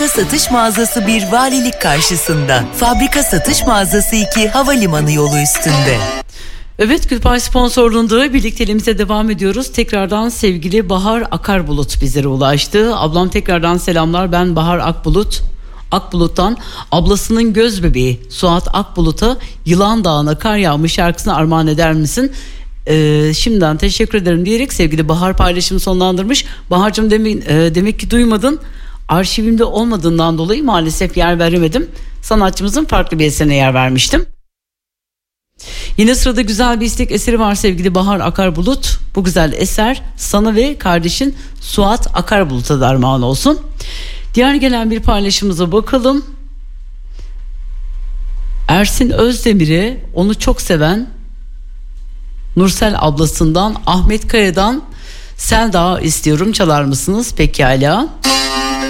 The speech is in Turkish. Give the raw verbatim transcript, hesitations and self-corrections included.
Fabrika satış mağazası bir valilik karşısında. Fabrika satış mağazası iki havalimanı yolu üstünde. Evet, Gülpay sponsorluğunda birlikteliğimize devam ediyoruz. Tekrardan sevgili Bahar Akarbulut bizlere ulaştı. Ablam tekrardan selamlar. Ben Bahar Akbulut. Akbulut'tan ablasının göz bebeği Suat Akbulut'a Yılan Dağı'na kar yağmış şarkısını armağan eder misin? Ee, şimdiden teşekkür ederim diyerek sevgili Bahar paylaşımı sonlandırmış. Bahar'cığım demek, e, demek ki duymadın. Arşivimde olmadığından dolayı maalesef yer veremedim. Sanatçımızın farklı bir eserine yer vermiştim. Yine sırada güzel bir istek eseri var sevgili Bahar Akarbulut. Bu güzel eser sana ve kardeşin Suat Akarbulut'a da armağan olsun. Diğer gelen bir paylaşımıza bakalım. Ersin Özdemir'e onu çok seven Nursel ablasından Ahmet Kaya'dan Selda istiyorum, çalar mısınız? Pekala.